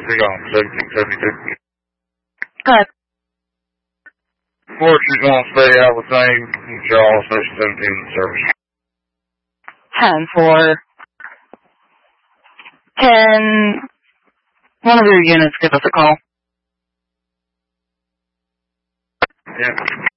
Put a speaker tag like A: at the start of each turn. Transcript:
A: on 1772.
B: Go ahead.
A: Or if you want to stay out with same, Charles, Station 17 service.
B: 10-4. Can one of your units give us a call?
A: Yeah.